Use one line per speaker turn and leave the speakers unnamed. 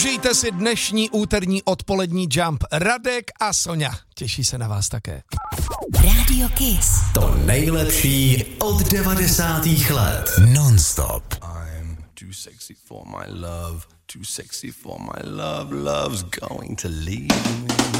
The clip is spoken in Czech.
Užijte si dnešní úterní odpolední Jump. Radek a Sonja. Těší se na vás také.
Radio Kiss.
To nejlepší od 90. let. Non-stop.
I'm too sexy for my love. Too sexy for my love. Love's going to leave me.